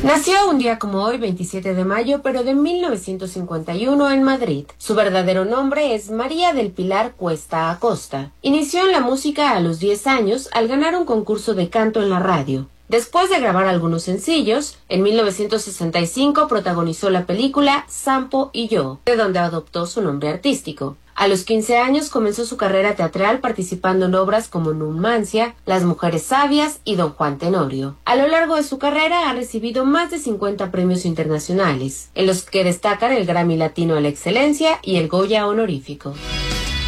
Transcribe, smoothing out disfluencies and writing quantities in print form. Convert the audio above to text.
Nació un día como hoy, 27 de mayo, pero de 1951 en Madrid. Su verdadero nombre es María del Pilar Cuesta Acosta. Inició en la música a los 10 años al ganar un concurso de canto en la radio. Después de grabar algunos sencillos, en 1965 protagonizó la película Sampo y yo, de donde adoptó su nombre artístico. A los 15 años comenzó su carrera teatral participando en obras como Numancia, Las Mujeres Sabias y Don Juan Tenorio. A lo largo de su carrera ha recibido más de 50 premios internacionales, en los que destacan el Grammy Latino a la Excelencia y el Goya Honorífico.